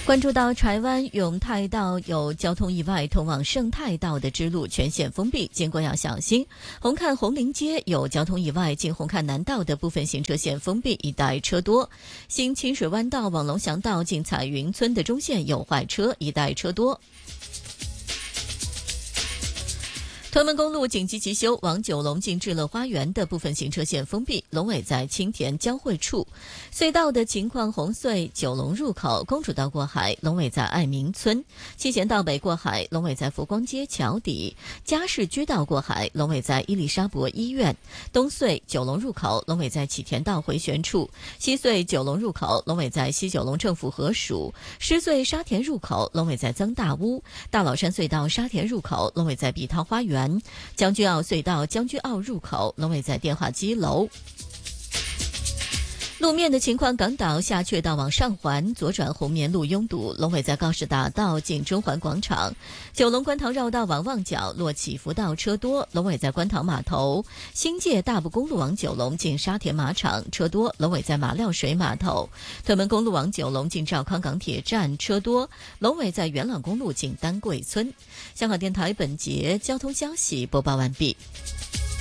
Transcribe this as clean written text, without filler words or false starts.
关注到柴湾永泰道有交通意外，通往胜泰道的支路全线封闭，经过要小心。红磡红林街有交通意外，经红磡南道的部分行车线封闭，一带车多。新清水湾道往龙翔道进彩云村的中线有坏车，一带车多。屯门公路紧急急修，往九龙进智乐花园的部分行车线封闭，龙尾在青田交汇处。隧道的情况：红隧九龙入口公主道过海，龙尾在爱民村；七贤道北过海，龙尾在佛光街桥底；嘉士居道过海，龙尾在伊丽莎白医院；东隧九龙入口，龙尾在启田道回旋处；西隧九龙入口，龙尾在西九龙政府合署；狮隧沙田入口，龙尾在曾大屋；大老山隧道沙田入口，龙尾在碧涛花园；将军澳隧道将军澳入口，龙尾在电话机楼。路面的情况，港岛下雀道往上环左转红棉路拥堵，龙尾在高士大道进中环广场；九龙观塘绕道往旺角落起福道车多，龙尾在观塘码头；新界大埔公路往九龙进沙田马场车多，龙尾在马料水码头；屯门公路往九龙进兆康港铁站车多，龙尾在元朗公路进丹桂村。香港电台本节交通消息播报完毕。